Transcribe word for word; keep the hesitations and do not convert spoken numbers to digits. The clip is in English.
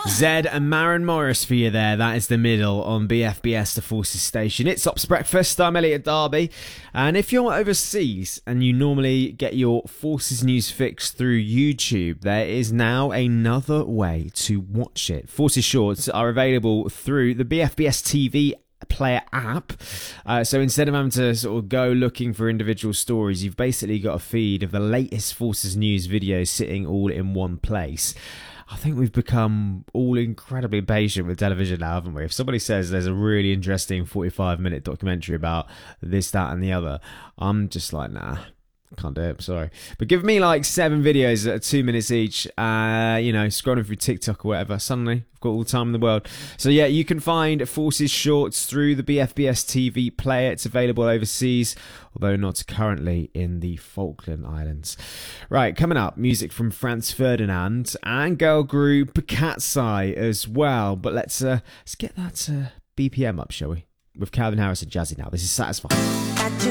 Zed and Maren Morris for you there. That is The Middle on B F B S, the Forces Station. It's Ops Breakfast. I'm Elliot Darby. And if you're overseas and you normally get your Forces news fix through YouTube, there is now another way to watch it. Forces Shorts are available through the B F B S T V player app. Uh, so instead of having to sort of go looking for individual stories, you've basically got a feed of the latest Forces news videos sitting all in one place. I think we've become all incredibly patient with television now, haven't we? If somebody says there's a really interesting forty-five minute documentary about this, that and the other, I'm just like, nah, can't do it, sorry. But give me like seven videos that are two minutes each, uh, you know, scrolling through TikTok or whatever, suddenly I've got all the time in the world. So yeah, you can find Forces Shorts through the B F B S T V player. It's available overseas, although not currently in the Falkland Islands. Right, coming up, music from Franz Ferdinand and girl group Cat's Eye as well. But let's, uh, let's get that uh, B P M up, shall we? With Calvin Harris and Jazzy now. This is Satisfying.